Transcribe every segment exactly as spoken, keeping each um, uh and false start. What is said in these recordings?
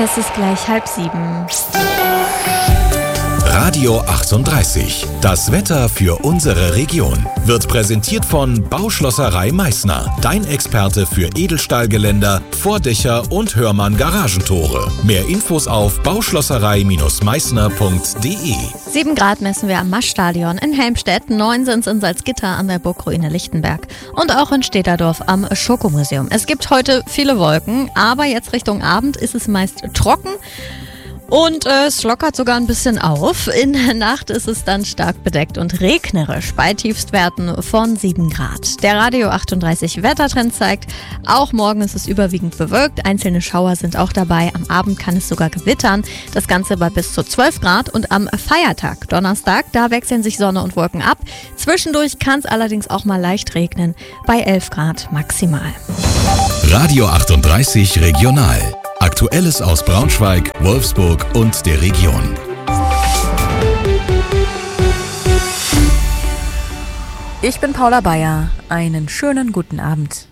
Es ist gleich halb sieben. Radio achtunddreißig. Das Wetter für unsere Region wird präsentiert von Bauschlosserei Meißner. Dein Experte für Edelstahlgeländer, Vordächer und Hörmann-Garagentore. Mehr Infos auf bauschlosserei Meißner punkt de. Sieben Grad messen wir am Maschstadion in Helmstedt, neun sind es in Salzgitter an der Burgruine Lichtenberg und auch in Städterdorf am Schokomuseum. Es gibt heute viele Wolken, aber jetzt Richtung Abend ist es meist trocken. Und äh, es lockert sogar ein bisschen auf. In der Nacht ist es dann stark bedeckt und regnerisch bei Tiefstwerten von sieben Grad. Der Radio achtunddreißig Wettertrend zeigt, auch morgen ist es überwiegend bewölkt. Einzelne Schauer sind auch dabei. Am Abend kann es sogar gewittern. Das Ganze bei bis zu zwölf Grad. Und am Feiertag, Donnerstag, da wechseln sich Sonne und Wolken ab. Zwischendurch kann es allerdings auch mal leicht regnen, bei elf Grad maximal. Radio achtunddreißig Regional. Aktuelles aus Braunschweig, Wolfsburg und der Region. Ich bin Paula Bayer. Einen schönen guten Abend.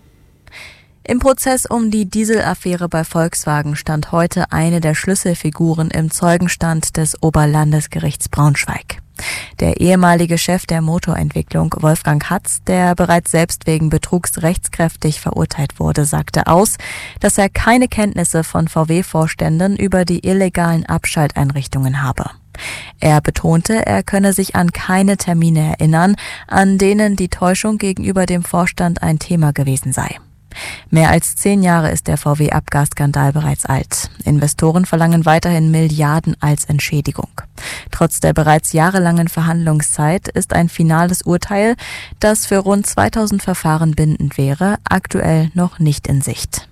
Im Prozess um die Dieselaffäre bei Volkswagen stand heute eine der Schlüsselfiguren im Zeugenstand des Oberlandesgerichts Braunschweig. Der ehemalige Chef der Motorentwicklung, Wolfgang Hatz, der bereits selbst wegen Betrugs rechtskräftig verurteilt wurde, sagte aus, dass er keine Kenntnisse von V W-Vorständen über die illegalen Abschalteinrichtungen habe. Er betonte, er könne sich an keine Termine erinnern, an denen die Täuschung gegenüber dem Vorstand ein Thema gewesen sei. Mehr als zehn Jahre ist der V W-Abgasskandal bereits alt. Investoren verlangen weiterhin Milliarden als Entschädigung. Trotz der bereits jahrelangen Verhandlungszeit ist ein finales Urteil, das für rund zweitausend Verfahren bindend wäre, aktuell noch nicht in Sicht.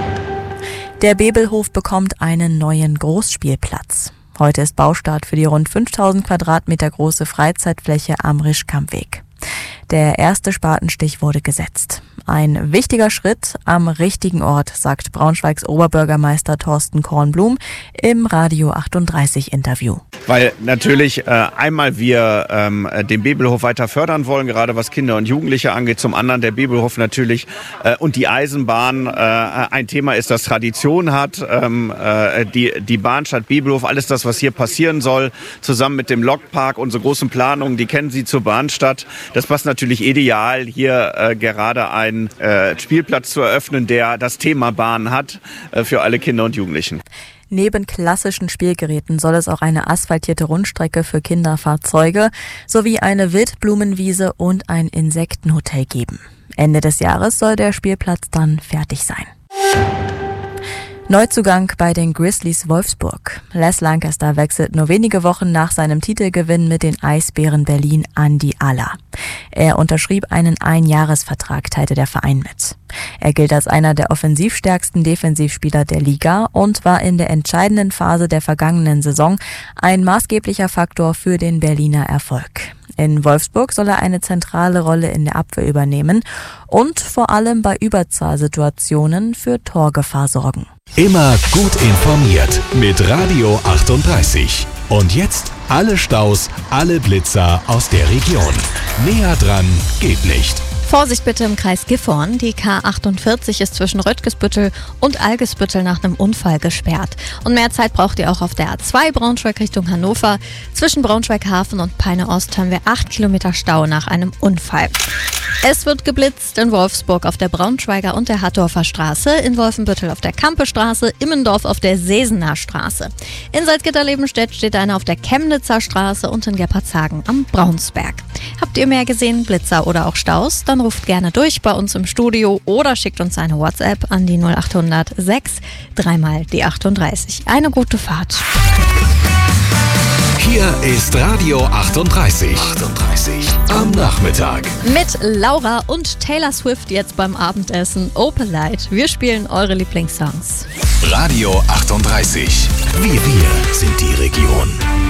Der Bebelhof bekommt einen neuen Großspielplatz. Heute ist Baustart für die rund fünftausend Quadratmeter große Freizeitfläche am Rischkampfweg. Der erste Spatenstich wurde gesetzt. Ein wichtiger Schritt am richtigen Ort, sagt Braunschweigs Oberbürgermeister Thorsten Kornblum im Radio achtunddreißig Interview. Weil natürlich äh, einmal wir ähm, den Bebelhof weiter fördern wollen, gerade was Kinder und Jugendliche angeht. Zum anderen der Bebelhof natürlich äh, und die Eisenbahn äh, ein Thema ist, das Tradition hat. Ähm, äh, die, die Bahnstadt Bebelhof, alles das, was hier passieren soll, zusammen mit dem Lokpark, unsere großen Planungen, die kennen Sie zur Bahnstadt. Das passt natürlich ideal, hier äh, gerade einen äh, Spielplatz zu eröffnen, der das Thema Bahn hat äh, für alle Kinder und Jugendlichen. Neben klassischen Spielgeräten soll es auch eine asphaltierte Rundstrecke für Kinderfahrzeuge sowie eine Wildblumenwiese und ein Insektenhotel geben. Ende des Jahres soll der Spielplatz dann fertig sein. Neuzugang bei den Grizzlies Wolfsburg. Les Lancaster wechselt nur wenige Wochen nach seinem Titelgewinn mit den Eisbären Berlin an die Ala. Er unterschrieb einen Einjahresvertrag, teilte der Verein mit. Er gilt als einer der offensivstärksten Defensivspieler der Liga und war in der entscheidenden Phase der vergangenen Saison ein maßgeblicher Faktor für den Berliner Erfolg. In Wolfsburg soll er eine zentrale Rolle in der Abwehr übernehmen und vor allem bei Überzahlsituationen für Torgefahr sorgen. Immer gut informiert mit Radio achtunddreißig. Und jetzt alle Staus, alle Blitzer aus der Region. Näher dran geht nicht. Vorsicht bitte im Kreis Gifhorn. Die K achtundvierzig ist zwischen Röttgesbüttel und Algesbüttel nach einem Unfall gesperrt. Und mehr Zeit braucht ihr auch auf der A zwei Braunschweig Richtung Hannover. Zwischen Braunschweig-Hafen und Peine-Ost haben wir acht Kilometer Stau nach einem Unfall. Es wird geblitzt in Wolfsburg auf der Braunschweiger und der Hattorfer Straße, in Wolfenbüttel auf der Kampestraße, Immendorf auf der Sesener Straße. In Salzgitter-Lebenstedt steht einer auf der Chemnitzer Straße und in Gerpertshagen am Braunsberg. Habt ihr mehr gesehen, Blitzer oder auch Staus? Dann ruft gerne durch bei uns im Studio oder schickt uns eine WhatsApp an die null achthundert sechs, dreimal die achtunddreißig. Eine gute Fahrt. Hier ist Radio achtunddreißig. achtunddreißig am Nachmittag. Mit Laura und Taylor Swift jetzt beim Abendessen. Opalite. Wir spielen eure Lieblingssongs. Radio achtunddreißig. Wir, wir sind die Region.